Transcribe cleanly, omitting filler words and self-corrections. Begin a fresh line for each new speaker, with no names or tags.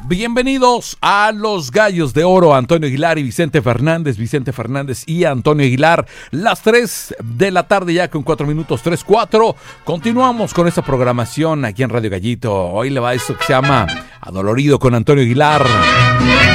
Bienvenidos a Los Gallos de Oro, Antonio Aguilar y Vicente Fernández y Antonio Aguilar, las 3 de la tarde ya con 4 minutos, 3-4. Continuamos con esta programación aquí en Radio Gallito. Hoy le va esto que se llama Adolorido con Antonio Aguilar.